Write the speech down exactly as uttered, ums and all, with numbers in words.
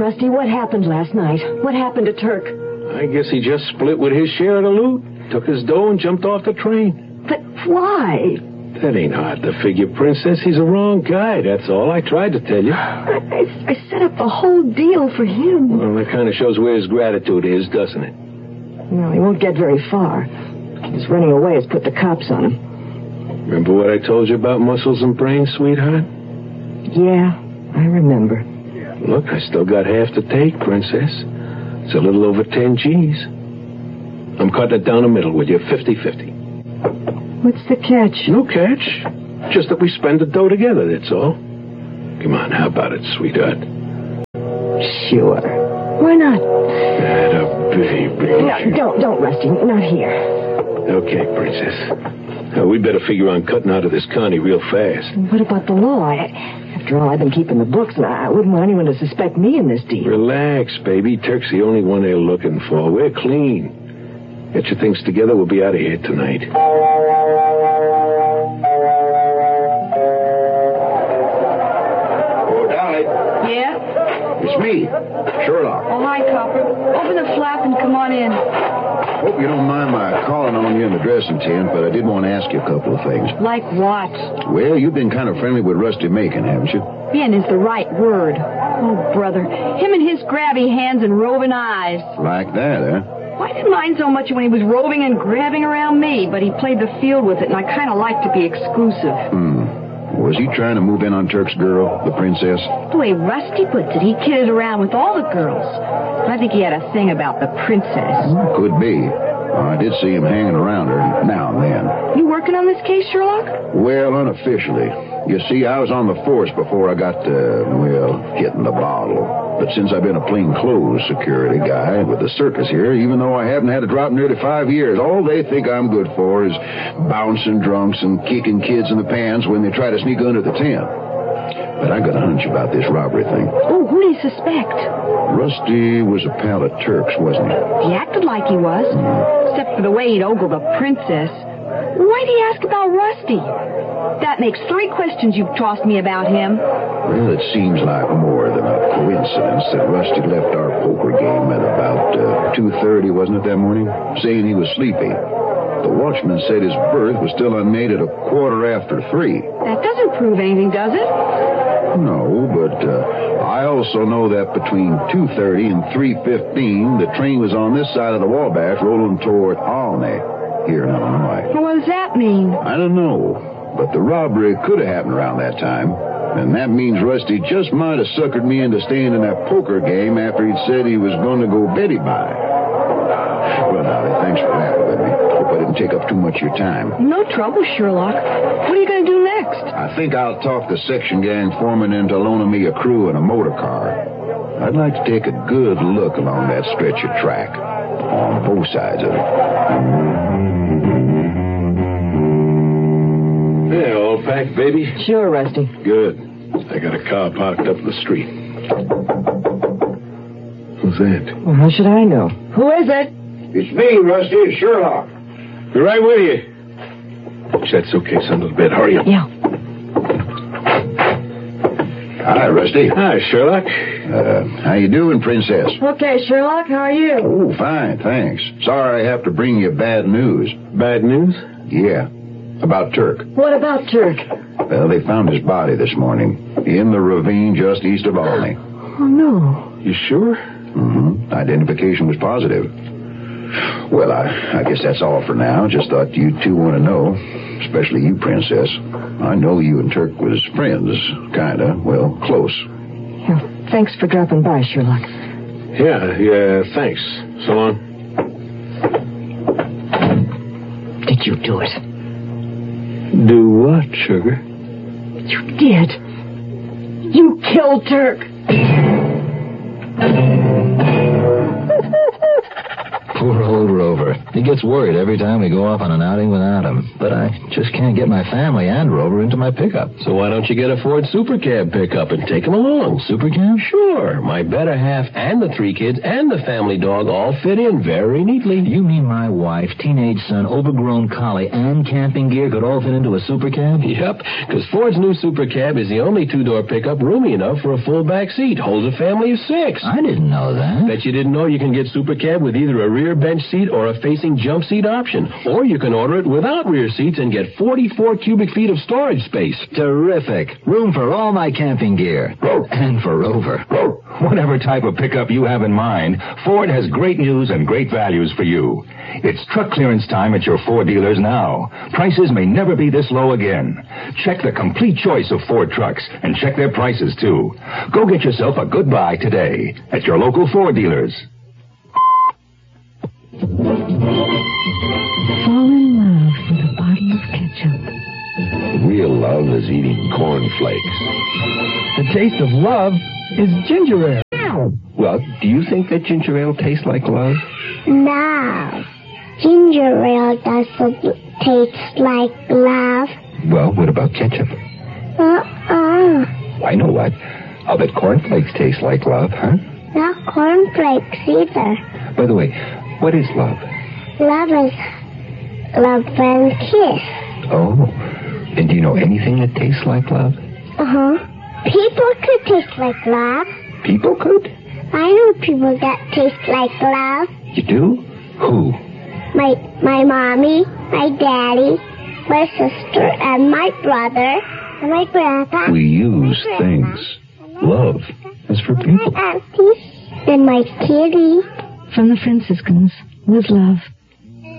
Rusty, what happened last night? What happened to Turk? I guess he just split with his share of the loot, took his dough and jumped off the train. But why? That ain't hard to figure, Princess. He's a wrong guy, that's all. I tried to tell you. I, I, I set up the whole deal for him. Well, that kind of shows where his gratitude is, doesn't it? Well, he won't get very far. His running away has put the cops on him. Remember what I told you about muscles and brains, sweetheart? Yeah, I remember. Look, I still got half to take, Princess. It's a little over ten G's. I'm cutting it down the middle with you, fifty-fifty. What's the catch? No catch. Just that we spend the dough together, that's all. Come on, how about it, sweetheart? Sure. Why not? Atta baby. No, don't, don't, Rusty. Not here. Okay, Princess. Uh, we better figure on cutting out of this county real fast. What about the law? I, after all, I've been keeping the books, and I wouldn't want anyone to suspect me in this deal. Relax, baby. Turk's the only one they're looking for. We're clean. Get your things together. We'll be out of here tonight. Oh, Dolly. Yeah? It's me, Sherlock. Oh, hi, Copper. Open the flap and come on in. Hope you don't mind my calling on you in the dressing tent, but I did want to ask you a couple of things. Like what? Well, you've been kind of friendly with Rusty Macon, haven't you? Been is the right word. Oh, brother. Him and his grabby hands and roving eyes. Like that, huh? Well, I didn't mind so much when he was roving and grabbing around me, but he played the field with it, and I kind of like to be exclusive. Hmm. Was he trying to move in on Turk's girl, the princess? The way Rusty puts it, he kidded around with all the girls. I think he had a thing about the princess. Could be. I did see him hanging around her now and then. You working on this case, Sherlock? Well, unofficially. You see, I was on the force before I got to, well, getting the bottle. But since I've been a plain-clothes security guy with the circus here, even though I haven't had a drop in nearly five years, all they think I'm good for is bouncing drunks and kicking kids in the pants when they try to sneak under the tent. But I got a hunch about this robbery thing. Oh, who do you suspect? Rusty was a pal of Turk's, wasn't he? He acted like he was, except for the way he'd ogle the princess. Why'd he ask about Rusty? That makes three questions you've tossed me about him. Well, it seems like more than a coincidence that Rusty left our poker game at about uh, two thirty, wasn't it, that morning? Saying he was sleepy. The watchman said his berth was still unmade at a quarter after three. That doesn't prove anything, does it? No, but uh, I also know that between two thirty and three fifteen, the train was on this side of the Wabash rolling toward Olney, here in Illinois. Well, what does that mean? I don't know, but the robbery could have happened around that time. And that means Rusty just might have suckered me into staying in that poker game after he'd said he was going to go Betty by. Well, Dolly, thanks for laughing with me. Hope I didn't take up too much of your time. No trouble, Sherlock. What are you going to do next? I think I'll talk the section gang foreman into loaning me a crew and a motor car. I'd like to take a good look along that stretch of track on both sides of it. Yeah, all packed, baby? Sure, Rusty. Good. I got a car parked up the street. Who's that? Well, how should I know? Who is it? It's me, Rusty. It's Sherlock. Be right with you. That's okay, son. A little bit. Hurry up. Yeah. Hi, Rusty. Hi, Sherlock. Uh, how you doing, Princess? Okay, Sherlock, how are you? Oh, fine, thanks. Sorry I have to bring you bad news. Bad news? Yeah, about Turk. What about Turk? Well, they found his body this morning in the ravine just east of Olney. Oh, no. You sure? Mm-hmm. Identification was positive. Well, I, I guess that's all for now. Just thought you two want to know, especially you, Princess. I know you and Turk was friends, kind of, well, close. Yeah, thanks for dropping by, Sherlock. Yeah, yeah, thanks. So long. Did you do it? Do what, sugar? You did. You killed Turk. Poor old Rover. He gets worried every time we go off on an outing without him. But I just can't get my family and Rover into my pickup. So why don't you get a Ford Super Cab pickup and take him along? Super Cab? Sure. My better half and the three kids and the family dog all fit in very neatly. You mean my wife, teenage son, overgrown collie, and camping gear could all fit into a Super Cab? Yep, because Ford's new Super Cab is the only two-door pickup roomy enough for a full back seat. Holds a family of six. I didn't know that. Bet you didn't know you can get Super Cab with either a rear bench seat or a facing jump seat option. Or you can order it without rear seats and get forty-four cubic feet of storage space. Terrific. Room for all my camping gear. And for Rover. Whatever type of pickup you have in mind, Ford has great news and great values for you. It's truck clearance time at your Ford dealers now. Prices may never be this low again. Check the complete choice of Ford trucks and check their prices, too. Go get yourself a good buy today at your local Ford dealers. Fall in love with a bottle of ketchup. Real love is eating cornflakes. The taste of love is ginger ale. Well, do you think that ginger ale tastes like love? No. Ginger ale doesn't taste like love. Well, what about ketchup? Uh-uh. I know what. I'll bet cornflakes taste like love, huh? Not cornflakes either. By the way, what is love? Love is love and kiss. Oh. And do you know anything that tastes like love? Uh-huh. People could taste like love. People could? I know people that taste like love. You do? Who? My my mommy, my daddy, my sister, and my brother, and my grandpa. We use things. Love is for people. My auntie, and my kitty. From the Franciscans, with love.